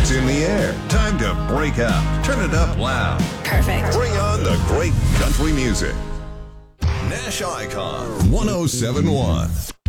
It's in the air. Time to break out. Turn it up loud. Perfect. Bring on the great country music. Nash Icon 1071.